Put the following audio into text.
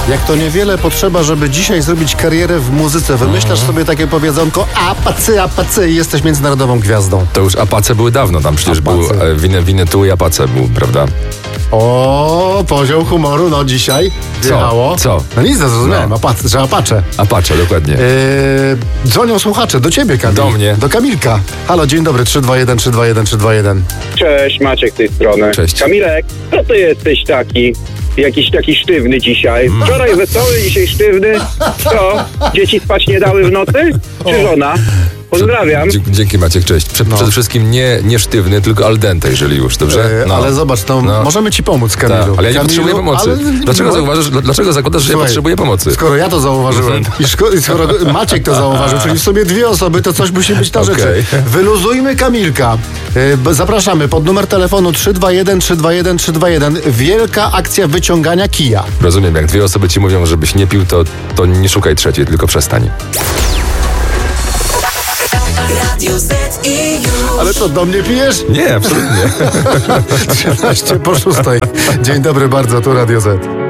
Jak to niewiele potrzeba, żeby dzisiaj zrobić karierę w muzyce. Wymyślasz sobie takie powiedzonko apacy i jesteś międzynarodową gwiazdą. To już Apace były dawno, tam przecież był Winnetou i Apace był, prawda? O, poziom humoru, no dzisiaj wjechało. Co? No nic, zrozumiałem, że Apache. Apache, dokładnie. Dzwonią słuchacze, do ciebie, Kamil. Do mnie. Do Kamilka. Halo, dzień dobry, 321 321 321. Cześć, Maciek z tej strony. Cześć. Kamilek, co ty jesteś taki? Jakiś taki sztywny dzisiaj. Wczoraj wesoły, dzisiaj sztywny. Co? Dzieci spać nie dały w nocy? Czy żona? Pozdrawiam. Dzięki, Maciek, cześć. Przede wszystkim nie sztywny, tylko al dente, jeżeli już, dobrze? Ale zobacz, możemy ci pomóc, Kamilu. Ale ja nie potrzebuję pomocy. Dlaczego zakładasz, że ja potrzebuję pomocy? Skoro ja to zauważyłem i skoro Maciek to zauważył, czyli w sobie dwie osoby, to coś musi być na rzeczy. Wyluzujmy Kamilka. Zapraszamy pod numer telefonu 321 321 321. Wielka akcja wyciągania kija. Rozumiem, jak dwie osoby ci mówią, żebyś nie pił, to nie szukaj trzeciej, tylko przestań. Ale to do mnie pijesz? Nie, absolutnie. 13 po 6. Dzień dobry bardzo, tu Radio Z.